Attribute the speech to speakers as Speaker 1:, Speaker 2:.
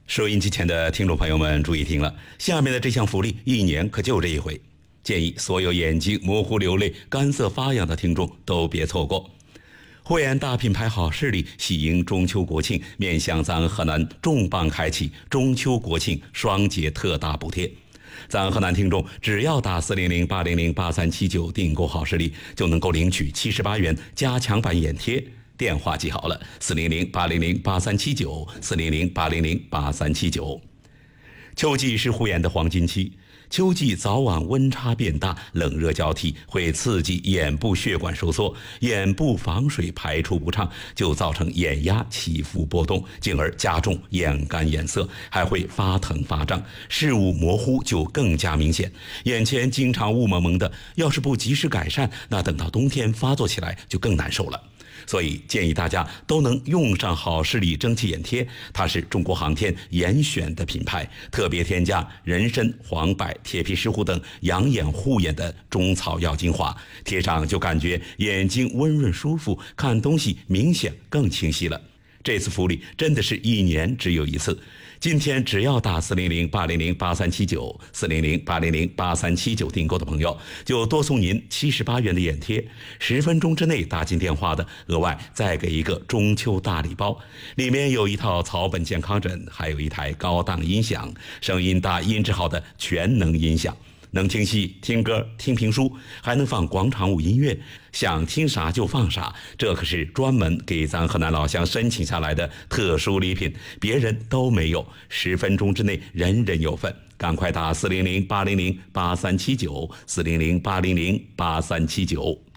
Speaker 1: 收音机前的听众朋友们注意听了，下面的这项福利一年可就这一回，建议所有眼睛模糊流泪、干涩发痒的听众都别错过。护眼大品牌好视力喜迎中秋国庆，面向咱河南重磅开启中秋国庆双节特大补贴。咱河南听众只要打400-800-8379订购好视力，就能够领取78元加强版眼贴。电话记好了，400-800-8379 400-800-8379。秋季是护眼的黄金期，秋季早晚温差变大，冷热交替，会刺激眼部血管收缩，眼部防水排出不畅，就造成眼压起伏波动，进而加重眼干眼涩，还会发疼发胀，视物模糊就更加明显。眼前经常雾蒙蒙的，要是不及时改善，那等到冬天发作起来就更难受了。所以建议大家都能用上好视力蒸汽眼贴，它是中国航天严选的品牌，特别添加人参、黄柏、铁皮石斛等养眼护眼的中草药精华，贴上就感觉眼睛温润舒服，看东西明显更清晰了。这次福利真的是一年只有一次，今天只要打400-800-8379 400-800-8379订购的朋友，就多送您78元的眼贴，10分钟之内打进电话的，额外再给一个中秋大礼包，里面有一套草本健康枕，还有一台高档音响，声音大音质好的全能音响，能听戏、听歌、听评书，还能放广场舞音乐，想听啥就放啥，这可是专门给咱河南老乡申请下来的特殊礼品，别人都没有，10分钟之内人人有份，赶快打400-800-8379 400-800-8379。